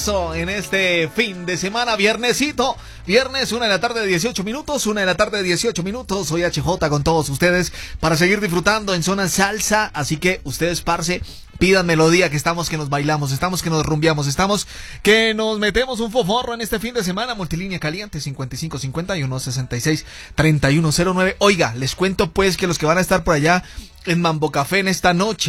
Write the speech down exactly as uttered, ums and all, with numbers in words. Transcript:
En este fin de semana, viernesito, viernes, una de la tarde, dieciocho minutos, una de la tarde, dieciocho minutos, soy H J con todos ustedes para seguir disfrutando en Zona Salsa, así que ustedes, parce, pidan melodía, que estamos que nos bailamos, estamos que nos rumbeamos, estamos que nos metemos un foforro en este fin de semana. Multilínea caliente cincuenta y cinco cincuenta y uno sesenta y seis treinta y uno cero nueve. Oiga, les cuento pues que los que van a estar por allá en Mambo Café en esta noche,